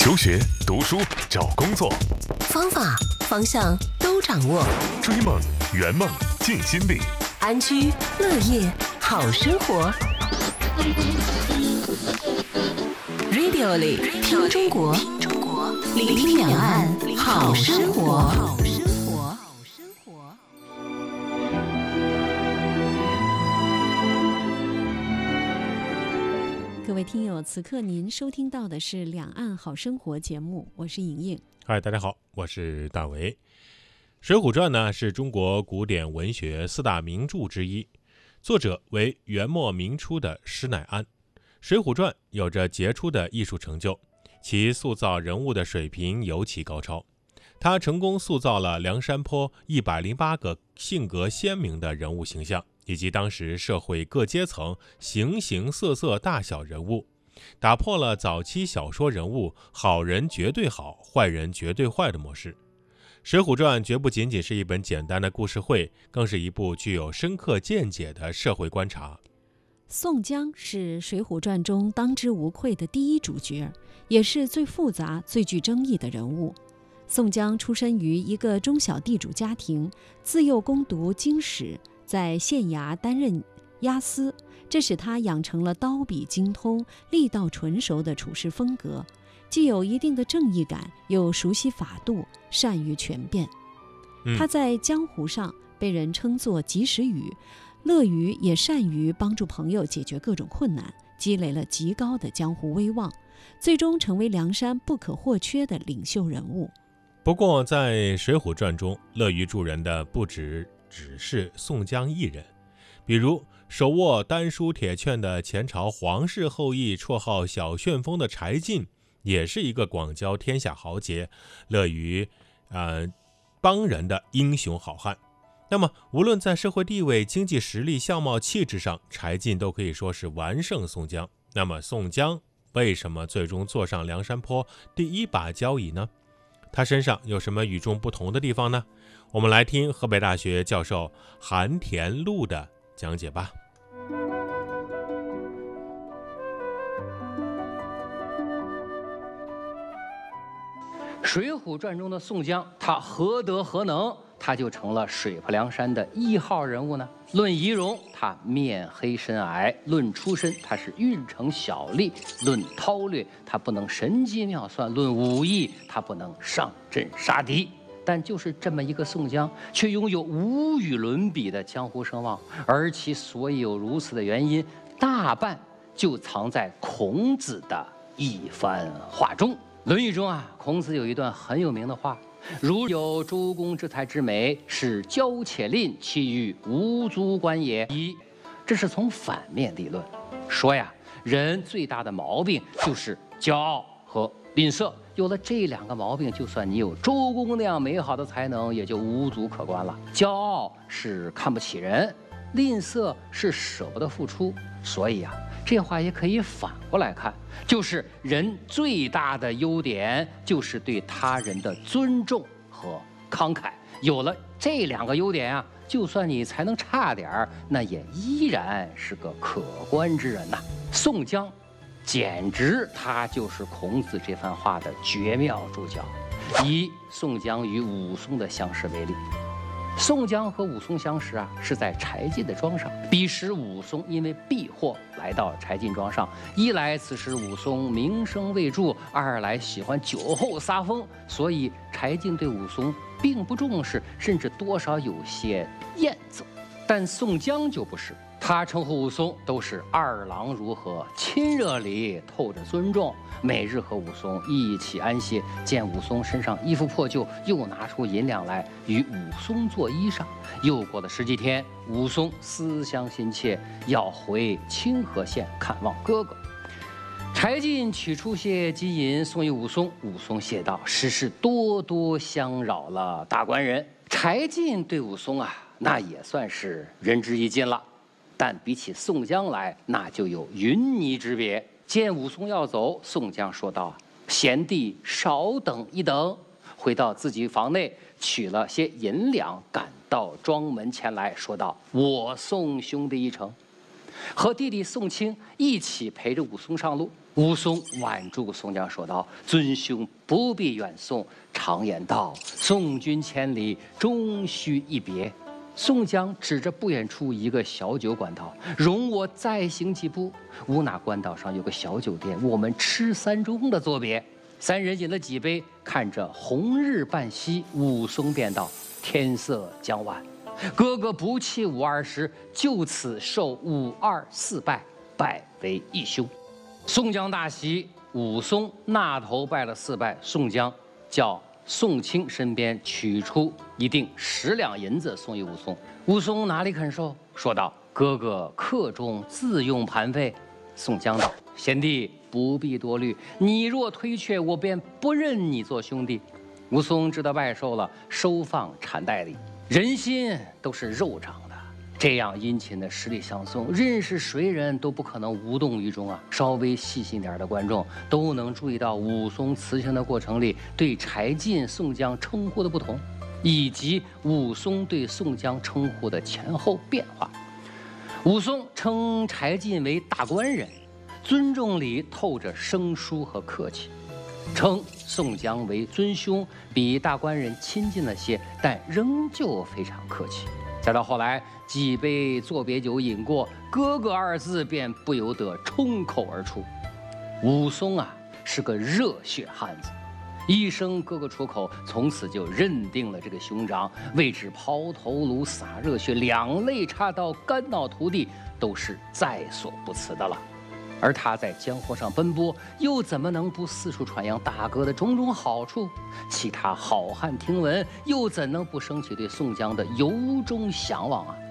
求学、读书、找工作， 方法、方向都掌握。 追梦、圆梦、尽心力， 安居乐业好生活。Radio 里听中国，聆听两岸好生活。 各位听友，此刻您收听到的是《两岸好生活》节目，我是莹莹。 嗨，大家好，我是大为。《水浒传》呢是中国古典文学四大名著之一，作者为元末明初的施耐庵。《水浒传》有着杰出的艺术成就，其塑造人物的水平尤其高超。他成功塑造了梁山泊108个性格鲜明的人物形象，以及当时社会各阶层形形色色大小人物，打破了早期小说人物好人绝对好，坏人绝对坏的模式。《水浒传》绝不仅仅是一本简单的故事会，更是一部具有深刻见解的社会观察。 宋江是《水浒传》中当之无愧的第一主角，也是最复杂、最具争议的人物。宋江出身于一个中小地主家庭，自幼攻读经史，在县衙担任押司，这使他养成了刀笔精通、力道纯熟的处事风格，既有一定的正义感，又熟悉法度，善于权变。他在江湖上被人称作及时雨，乐于也善于帮助朋友解决各种困难，积累了极高的江湖威望，最终成为梁山不可或缺的领袖人物。 不过在《水浒传》中，乐于助人的不只是宋江一人，比如手握丹书铁券的前朝皇室后裔，绰号小旋风的柴进，也是一个广交天下豪杰，乐于帮人的英雄好汉。那么无论在社会地位、经济实力、相貌气质上，柴进都可以说是完胜宋江。那么宋江为什么最终坐上梁山泊第一把交椅呢？他身上有什么与众不同的地方呢？我们来听河北大学教授韩田禄的讲解吧。 水浒传中的宋江，他何德何能，他就成了水泊梁山的一号人物呢？论仪容，他面黑身矮；论出身，他是运城小吏；论韬略，他不能神机妙算；论武艺，他不能上阵杀敌。但就是这么一个宋江，却拥有无与伦比的江湖声望，而其所以有如此的原因，大半就藏在孔子的一番话中。《论语》中孔子有一段很有名的话：“如有周公之才之美，是骄且吝，其余无足观也。”这是从反面理论，说人最大的毛病就是骄傲和吝啬。有了这两个毛病，就算你有周公那样美好的才能，也就无足可观了。骄傲是看不起人，吝啬是舍不得付出。所以这话也可以反过来看，就是人最大的优点就是对他人的尊重和慷慨。有了这两个优点就算你才能差点，那也依然是个可观之人呐。宋江简直他就是孔子这番话的绝妙注脚。以宋江与武松的相识为例，宋江和武松相识是在柴进的庄上。彼时武松因为避祸来到柴进庄上，一来此时武松名声未著，二来喜欢酒后撒疯，所以柴进对武松并不重视，甚至多少有些厌憎。但宋江就不是，他称呼武松都是二郎如何，亲热里透着尊重，每日和武松一起安歇，见武松身上衣服破旧，又拿出银两来与武松做衣裳。又过了10几天，武松思乡心切，要回清河县看望哥哥。柴进取出些金银送与武松，武松谢道：“实是多多相扰了大官人。”柴进对武松那也算是仁至义尽了，但比起宋江来，那就有云泥之别。见武松要走，宋江说道：“贤弟少等一等。”回到自己房内，取了些银两，赶到庄门前来，说道：“我送兄弟一程。”和弟弟宋清一起陪着武松上路。 武松挽住宋江说道：“尊兄不必远送，常言道，送君千里，终须一别。”宋江指着不远处一个小酒馆道：“容我再行几步。”吾那官道上有个小酒店，我们吃3盅的作别。三人饮了几杯，看着红日半西，武松便道：“天色将晚，哥哥不弃52时，就此授524拜，拜为义兄。”宋江大喜，武松那头拜了4拜，宋江叫宋清身边取出一锭10两银子送与武松。武松哪里肯受，说道：“哥哥客中自用盘费。”宋江道：“贤弟不必多虑，你若推却，我便不认你做兄弟。”武松知道拜寿了，收放缠袋里。人心都是肉长的，这样殷勤的十里相送，认识谁人都不可能无动于衷啊。稍微细心点的观众都能注意到武松辞行的过程里对柴进、宋江称呼的不同，以及武松对宋江称呼的前后变化。武松称柴进为大官人，尊重里透着生疏和客气；称宋江为尊兄，比大官人亲近了些，但仍旧非常客气。再到后来，几杯作别酒饮过，哥哥2字便不由得冲口而出。武松啊，是个热血汉子，一声哥哥出口，从此就认定了这个兄长，为之抛头颅洒热血，两肋插刀，肝脑涂地，都是在所不辞的了。而他在江湖上奔波，又怎么能不四处传扬大哥的种种好处？其他好汉听闻，又怎能不升起对宋江的由衷向往啊？